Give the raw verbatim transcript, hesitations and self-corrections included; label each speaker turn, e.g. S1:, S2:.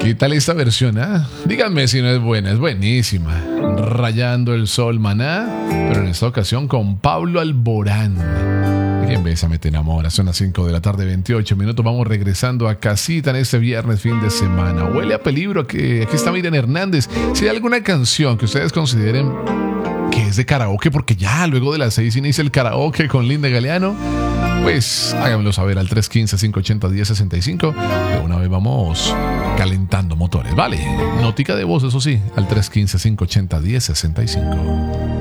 S1: ¿Qué tal esta versión? Ah? Díganme si no es buena, es buenísima. Rayando el Sol, Maná, pero en esta ocasión con Pablo Alborán. ¿Quién Bésame te enamora? Son las cinco de la tarde, veintiocho minutos. Vamos regresando a casita en este viernes, fin de semana. Huele a peligro que aquí está Miriam Hernández. Si hay alguna canción que ustedes consideren que es de karaoke, porque ya luego de las seis inicia el karaoke con Linda Galeano, pues háganmelo saber al tres uno cinco, cinco ocho cero, uno cero seis cinco. De una vez vamos calentando motores, ¿vale? Notica de voz, eso sí, al tres uno cinco, cinco ocho cero, uno cero seis cinco.